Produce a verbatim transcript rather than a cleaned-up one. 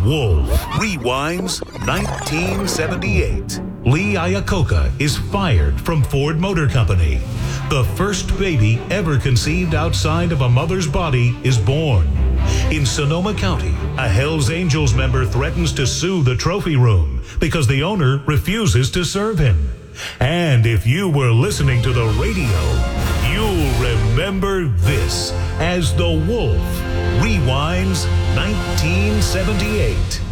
Wolf rewinds nineteen seventy-eight. Lee Iacocca is fired from Ford Motor Company. The first baby ever conceived outside of a mother's body is born. In Sonoma County, a Hells Angels member threatens to sue the trophy room because the owner refuses to serve him. And if you were listening to the radio, you'll remember this as The Wolf rewinds nineteen seventy-eight.